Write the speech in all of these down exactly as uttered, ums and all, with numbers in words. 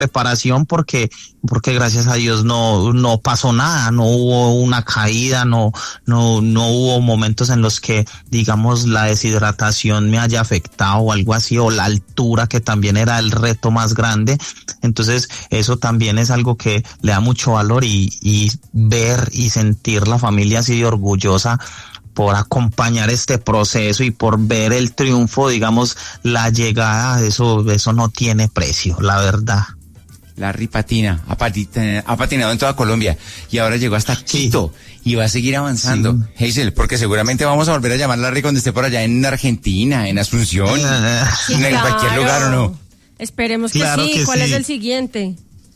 preparación porque porque gracias a Dios no no pasó nada, no hubo una caída, no no no hubo momentos en los que digamos la deshidratación me haya afectado o algo así, o la altura, que también era el reto más grande. Entonces eso también es algo que le da mucho valor, y y ver y sentir la familia así de orgullosa por acompañar este proceso y por ver el triunfo, digamos, la llegada, eso eso no tiene precio, la verdad. Larry patina, ha, patina, ha patinado en toda Colombia y ahora llegó hasta Quito, sí, y va a seguir avanzando. Sí. Hazel, porque seguramente vamos a volver a llamar a Larry cuando esté por allá en Argentina, en Asunción, sí, en claro. cualquier lugar, ¿o no? Esperemos que claro sí. Que ¿Cuál sí. es el siguiente?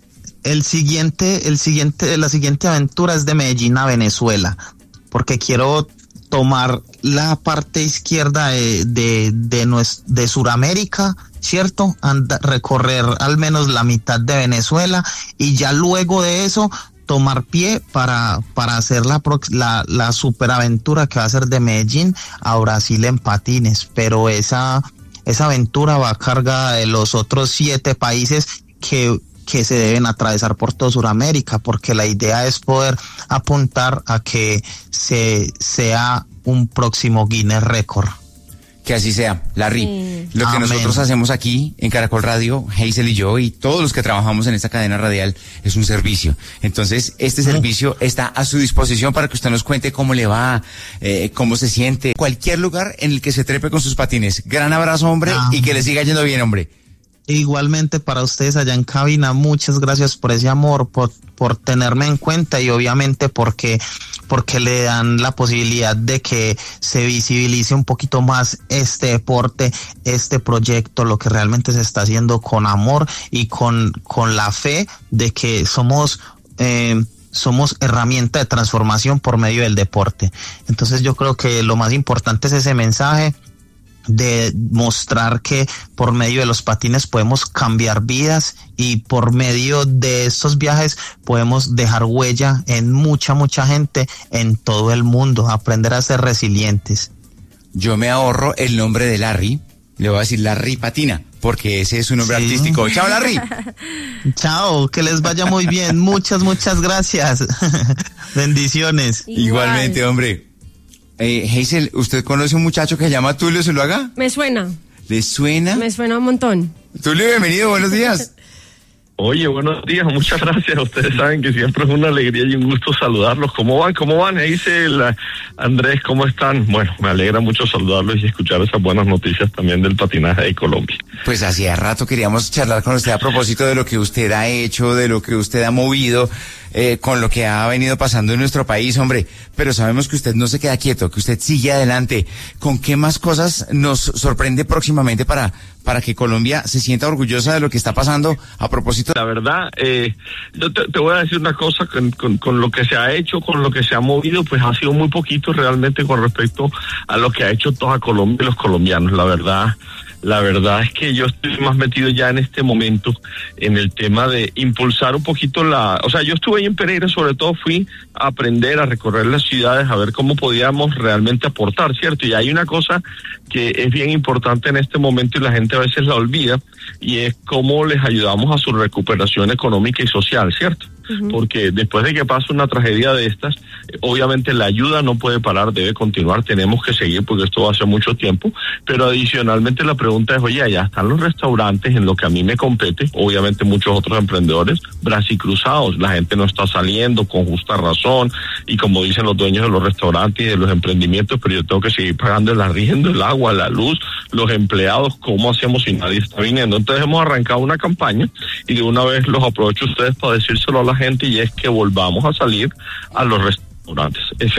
El siguiente, el siguiente, la siguiente aventura es de Medellín a Venezuela, porque quiero tomar la parte izquierda de de de, nues, de Suramérica, ¿cierto? Anda, recorrer al menos la mitad de Venezuela, y ya luego de eso tomar pie para para hacer la la, la superaventura que va a ser de Medellín a Brasil en patines. Pero esa esa aventura va cargada de los otros siete países que que se deben atravesar por todo Sudamérica, porque la idea es poder apuntar a que se sea un próximo Guinness Record. Que así sea, Larry. Sí. Lo que Amén. Nosotros hacemos aquí en Caracol Radio, Hazel y yo y todos los que trabajamos en esta cadena radial, es un servicio. Entonces, este ¿Sí? servicio está a su disposición para que usted nos cuente cómo le va, eh, cómo se siente, cualquier lugar en el que se trepe con sus patines. Gran abrazo, hombre, Amén. Y que le siga yendo bien, hombre. Igualmente para ustedes allá en cabina, muchas gracias por ese amor, por por tenerme en cuenta, y obviamente porque porque le dan la posibilidad de que se visibilice un poquito más este deporte, este proyecto, lo que realmente se está haciendo con amor y con con la fe de que somos eh, somos herramienta de transformación por medio del deporte. Entonces yo creo que lo más importante es ese mensaje de mostrar que por medio de los patines podemos cambiar vidas, y por medio de estos viajes podemos dejar huella en mucha, mucha gente en todo el mundo, aprender a ser resilientes. Yo me ahorro el nombre de Larry, le voy a decir Larry Patina, porque ese es su nombre sí. artístico. Chao, Larry. Chao, que les vaya muy bien. Muchas, muchas gracias. Bendiciones. Igual. Igualmente, hombre. Eh, Hazel, ¿usted conoce un muchacho que se llama Tulio Zuluaga? Me suena. ¿Le suena? Me suena un montón. Tulio, bienvenido, buenos días. Oye, buenos días, muchas gracias. Ustedes saben que siempre es una alegría y un gusto saludarlos. ¿Cómo van? ¿Cómo van? Hazel, Andrés, ¿cómo están? Bueno, me alegra mucho saludarlos y escuchar esas buenas noticias también del patinaje de Colombia. Pues hacía rato queríamos charlar con usted a propósito de lo que usted ha hecho, de lo que usted ha movido, eh, con lo que ha venido pasando en nuestro país, hombre. Pero sabemos que usted no se queda quieto, que usted sigue adelante. ¿Con qué más cosas nos sorprende próximamente para para que Colombia se sienta orgullosa de lo que está pasando a propósito? La verdad, eh, yo te, te voy a decir una cosa, con, con, con lo que se ha hecho, con lo que se ha movido, pues ha sido muy poquito realmente con respecto a lo que ha hecho toda Colombia y los colombianos, la verdad. La verdad es que yo estoy más metido ya en este momento en el tema de impulsar un poquito la... O sea, yo estuve ahí en Pereira, sobre todo fui a aprender, a recorrer las ciudades, a ver cómo podíamos realmente aportar, ¿cierto? Y hay una cosa que es bien importante en este momento y la gente a veces la olvida, y es cómo les ayudamos a su recuperación económica y social, ¿cierto? Uh-huh. Porque después de que pasa una tragedia de estas, obviamente la ayuda no puede parar, debe continuar, tenemos que seguir porque esto va a ser mucho tiempo, pero adicionalmente la pregunta es, oye, allá están los restaurantes en lo que a mí me compete, obviamente muchos otros emprendedores, bracicruzados, la gente no está saliendo con justa razón, y como dicen los dueños de los restaurantes y de los emprendimientos, pero yo tengo que seguir pagando el arriendo, el agua, la luz, los empleados, ¿cómo hacemos si nadie está viniendo? Entonces hemos arrancado una campaña, y de una vez los aprovecho a ustedes para decírselo a la gente, y es que volvamos a salir a los restaurantes.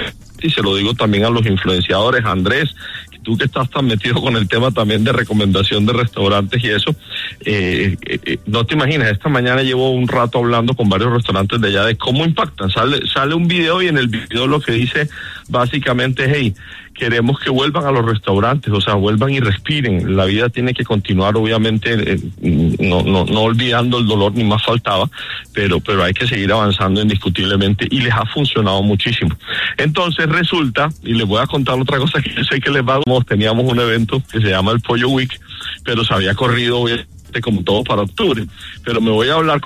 Y se lo digo también a los influenciadores, Andrés, tú que estás tan metido con el tema también de recomendación de restaurantes y eso, eh, eh, no te imaginas, esta mañana llevo un rato hablando con varios restaurantes de allá de cómo impactan. Sale, sale un video, y en el video lo que dice básicamente es, hey, queremos que vuelvan a los restaurantes, o sea, vuelvan y respiren. La vida tiene que continuar, obviamente, eh, no, no, no olvidando el dolor, ni más faltaba, pero, pero hay que seguir avanzando indiscutiblemente, y les ha funcionado muchísimo. Entonces resulta, y les voy a contar otra cosa que yo sé que les va, teníamos un evento que se llama el Pollo Week, pero se había corrido como todo para octubre, pero me voy a hablar